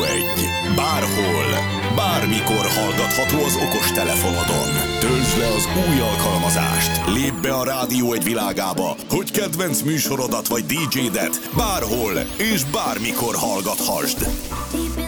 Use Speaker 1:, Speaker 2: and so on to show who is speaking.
Speaker 1: Egy. Bárhol, bármikor hallgatható az okostelefonodon. Töltsd le az új alkalmazást, lépj be a Rádió Egy világába, hogy kedvenc műsorodat vagy DJ-det bárhol és bármikor hallgathasd.